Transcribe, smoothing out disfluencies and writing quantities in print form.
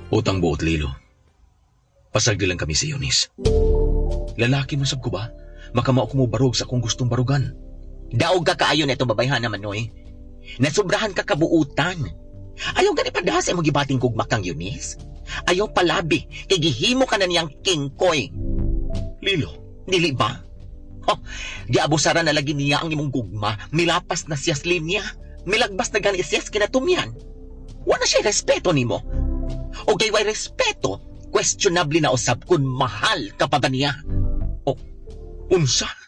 Utang buot, Lilo. Pasagdi lang kami si Eunice. Lalaki masab ko ba? Makamao ko mo barog sa akong gustong barugan. Daog ka kaayo na ito babayhan naman, Noy. Nasubrahan ka kabuutan. Ayaw gani padahas ay mo gibating kugma kang Eunice. Ayaw palabi, kay gihimo ka na niyang King Koy. Lilo. Dili ba? Oh, giabusara na lagi niya ang imong gugma, milapas na siyas linya, milagbas na gani siyas kinatumyan. Wala siya respeto nimo. O kay way respeto, questionable na usab kung mahal ka pa ba niya. Unsa?